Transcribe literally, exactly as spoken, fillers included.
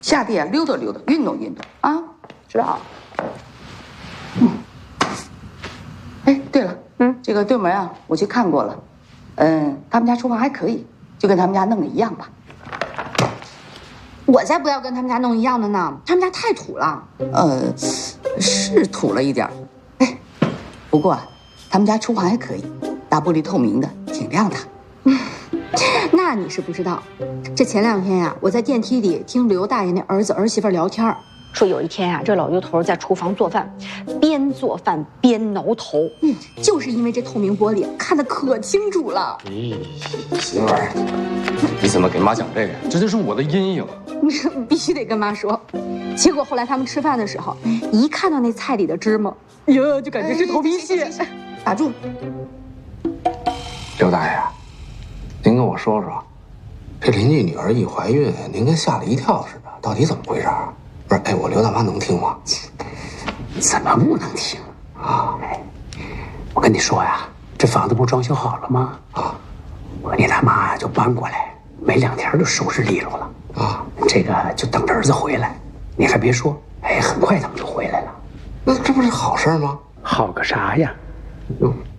下地啊溜达溜达，运动运动啊，知道？嗯。哎，对了，嗯，这个对门啊，我去看过了，嗯，他们家厨房还可以，就跟他们家弄的一样吧。 我才不要跟他们家弄一样的呢，他们家太土了。 呃，是土了一点儿，哎，不过啊，他们家厨房还可以，大玻璃透明的，挺亮的。 嗯，那你是不知道，这前两天呀，我在电梯里听刘大爷那儿子儿媳妇聊天，说有一天呀，这老刘头在厨房做饭，边做饭边挠头。嗯，就是因为这透明玻璃看得可清楚了。 咦，媳妇儿，你怎么给妈讲这个？这就是我的阴影。 你必须得跟妈说。结果后来他们吃饭的时候，一看到那菜里的芝麻，哟，就感觉是头皮屑。 打住！ 刘大爷，您跟我说说，这邻居女儿一怀孕，您跟吓了一跳似的，到底怎么回事？不是，哎，我刘大妈能听吗？ 怎么不能听啊？我跟你说呀，这房子不装修好了吗？啊，我跟你大妈就搬过来，没两天就收拾利落了。啊，这个就等着儿子回来。你还别说，哎，很快他们就回来了。 那这不是好事吗？ 好个啥呀？哟，